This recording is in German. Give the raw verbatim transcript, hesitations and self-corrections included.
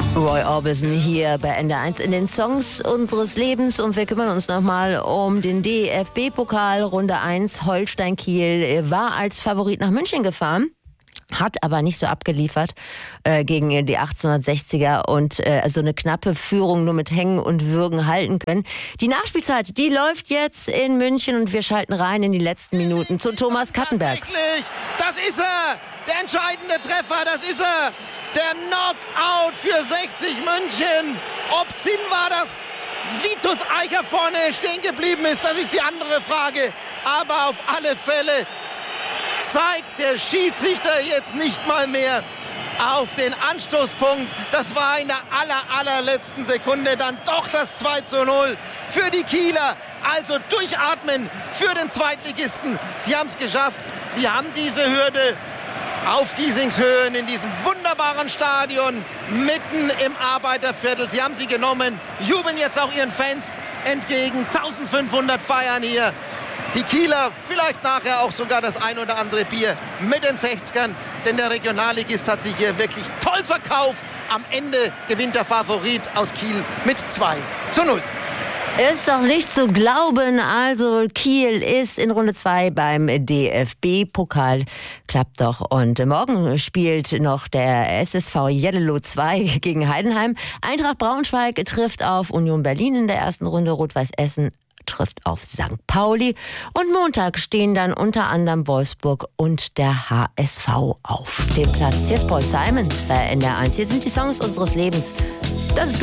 Roy Orbison hier bei N D R eins in den Songs unseres Lebens und wir kümmern uns nochmal um den D F B-Pokal Runde eins. Holstein Kiel war als Favorit nach München gefahren, hat aber nicht so abgeliefert äh, gegen die achtzehnhundertsechziger und äh, also eine knappe Führung nur mit Hängen und Würgen halten können. Die Nachspielzeit, die läuft jetzt in München und wir schalten rein in die letzten Minuten zu Thomas Kattenberg. Tatsächlich, das ist er, der entscheidende Treffer, das ist er. Der Knockout für sechzig München. Ob Sinn war, dass Vitus Eicher vorne stehen geblieben ist, das ist die andere Frage. Aber auf alle Fälle zeigt der Schiedsrichter jetzt nicht mal mehr auf den Anstoßpunkt. Das war in der aller, allerletzten Sekunde dann doch das zwei zu null für die Kieler. Also durchatmen für den Zweitligisten. Sie haben es geschafft. Sie haben diese Hürde auf Giesingshöhen in diesem wunderbaren Stadion mitten im Arbeiterviertel. Sie haben sie genommen, jubeln jetzt auch ihren Fans entgegen. eintausendfünfhundert feiern hier. Die Kieler vielleicht nachher auch sogar das ein oder andere Bier mit den sechzigern, denn der Regionalligist hat sich hier wirklich toll verkauft. Am Ende gewinnt der Favorit aus Kiel mit zwei zu null. Ist doch nicht zu glauben, also Kiel ist in Runde zwei beim D F B-Pokal. Klappt doch. Und morgen spielt noch der S S V Jeddelo zwei gegen Heidenheim. Eintracht Braunschweig trifft auf Union Berlin in der ersten Runde. Rot-Weiß Essen trifft auf Sankt Pauli. Und Montag stehen dann unter anderem Wolfsburg und der H S V auf dem Platz. Hier ist Paul Simon bei N D R eins. Hier sind die Songs unseres Lebens. Das ist